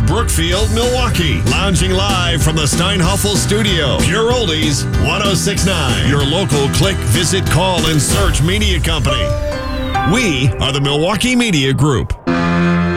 Brookfield, Milwaukee. Lounging live from the Steinhoffel Studio. Pure Oldies 1069. Your local click, visit, call, and search media company. We are the Milwaukee Media Group.